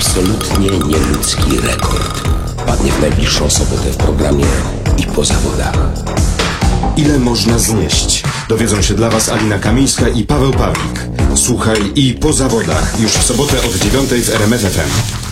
absolutnie nieludzki rekord padnie w najbliższą sobotę w programie I po zawodach. Ile można znieść? Dowiedzą się dla Was Alina Kamińska i Paweł Pawlik. Słuchaj I po zawodach już w sobotę od 9 w RMF FM.